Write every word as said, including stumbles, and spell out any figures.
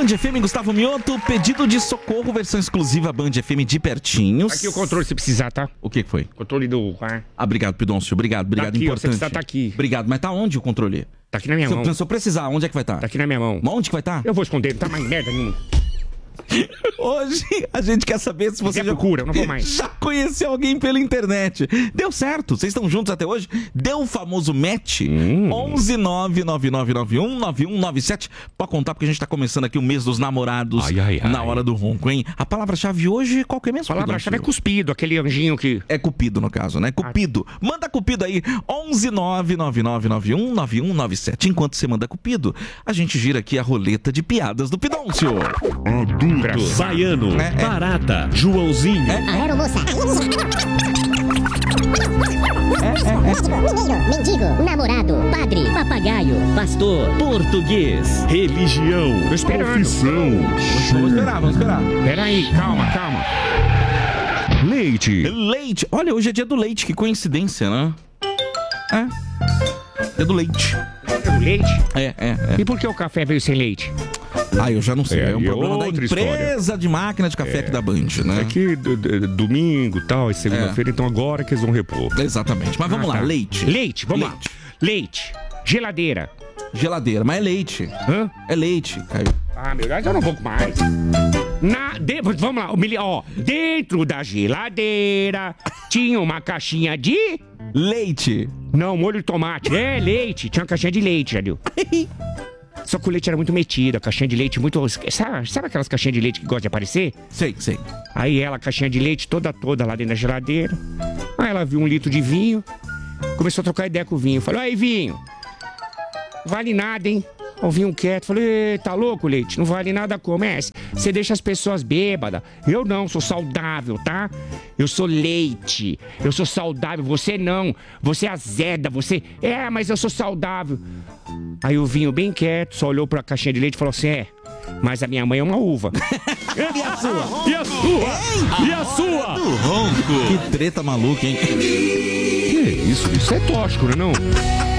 Band F M, Gustavo Mioto, pedido de socorro, versão exclusiva Band F M de pertinhos. Aqui o controle se precisar, tá? O que foi? Controle do ar. Ah, obrigado, Pidoncio, obrigado, obrigado, tá aqui, importante. Ó, se precisar, tá aqui. Obrigado, mas tá onde o controle? Tá aqui na minha se mão. Eu, se eu precisar, onde é que vai estar? Tá? Tá aqui na minha mão. Onde que vai estar? Tá? Eu vou esconder, não tá mais merda nenhuma. Hoje a gente quer saber se você já já, procura, eu não vou mais. já conheceu alguém pela internet. Deu certo? Vocês estão juntos até hoje? Deu o famoso match? Hum. onze nove nove nove nove um nove um nove sete. Pode contar porque a gente tá começando aqui o mês dos namorados ai, ai, na ai. hora do ronco, hein? A palavra-chave hoje, qual que é mesmo? A palavra-chave é cuspido, aquele anjinho que... É cupido no caso, né? Cupido. Ah. Manda cupido aí, onze nove nove nove nove um nove um nove sete. Enquanto você manda cupido, a gente gira aqui a roleta de piadas do Pidoncio. Adulto, baiano, é, é. barata, Joãozinho. É. Aeromoça. É, é, é. Mineiro, mendigo, namorado, padre, papagaio, pastor, português, religião, profissão. Vamos esperar, vamos esperar. Peraí, calma, calma. Leite. Leite. Olha, hoje é dia do leite, que coincidência, né? É. Dia do leite. É do leite? É, é, é. E por que o café veio sem leite? Ah, eu já não sei. É, é um problema da empresa história. de máquina de café é. aqui da Band, né? É que domingo e tal, é segunda-feira, é. então agora que eles vão repor. Exatamente. Mas vamos ah, lá, tá. leite. Leite, vamos leite. lá. Leite. Geladeira. Geladeira, mas é leite. Hã? É leite, Caio. Ah, meu Deus, eu não vou mais. Na, de, vamos lá, ó. Dentro da geladeira tinha uma caixinha de... leite. Não, molho de tomate. É, leite. Tinha uma caixinha de leite, já viu? Só que o leite era muito metido, a caixinha de leite muito... Sabe, sabe aquelas caixinhas de leite que gostam de aparecer? Sei, sei. Aí ela, a caixinha de leite toda, toda lá dentro da geladeira. Aí ela viu um litro de vinho, começou a trocar ideia com o vinho. Falou, aí vinho, vale nada, hein? O vinho quieto, falei, tá louco, leite? Não vale nada como é? Você deixa as pessoas bêbadas. Eu não, sou saudável, tá? Eu sou leite, eu sou saudável, você não. Você é azeda, você... É, mas eu sou saudável. Aí o vinho bem quieto, só olhou pra caixinha de leite e falou assim, é, mas a minha mãe é uma uva. E a sua? E a sua? Ei, e a sua? Do ronco. Que treta maluca, hein? Que isso? Isso é tóxico, né não?